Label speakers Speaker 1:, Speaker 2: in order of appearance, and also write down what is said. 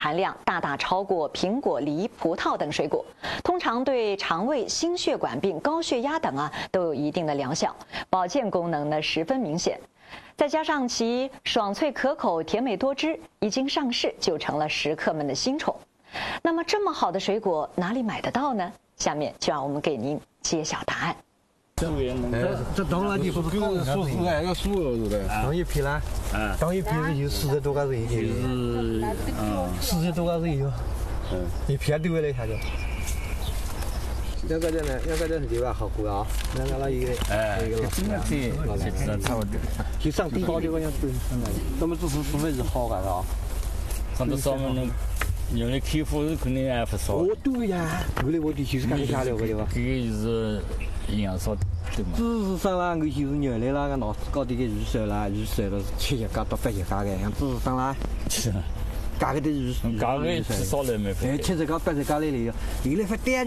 Speaker 1: 含量大大超过苹果、梨、葡萄等水果，通常对肠胃、心血管病、高血压等都有一定的疗效，保健功能呢十分明显。再加上其爽脆可口、甜美多汁，一经上市就成了食客们的新宠。那么这么好的水果哪里买得到呢？下面就让我们给您揭晓答案。
Speaker 2: 这当然你不是搞数是哎，要数对不对？当一批呢？当一批就40多个人，就是40多个人有，一片多了一下就。两个人呢，两个人是对吧？好贵啊，两个了一个，一个了，差不多。就上低高这个样子，咱们只是说的是好干啥？
Speaker 3: 上头上面用的客户肯定还不少。
Speaker 2: 哦，对呀，为了我的就是干得下了，我就话。
Speaker 3: 这个就是营养少，对嘛？
Speaker 2: 只是上啦，我就是原来那个拿搞这个鱼手啦，鱼手了切一嘎到8一嘎的，只是上啦。
Speaker 3: 是。
Speaker 2: 嘎个的鱼，
Speaker 3: 嘎个吃少了没？
Speaker 2: 哎，切这个8这嘎来了，有的发点。